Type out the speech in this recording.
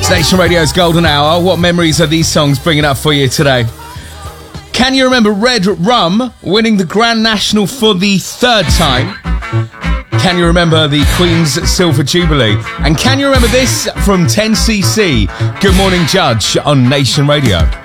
Nation Radio's Golden Hour. What memories are these songs bringing up for you today? Can you remember Red Rum winning the Grand National for the third time? Can you remember the Queen's Silver Jubilee? And can you remember this from 10cc? Good morning, Judge, on Nation Radio.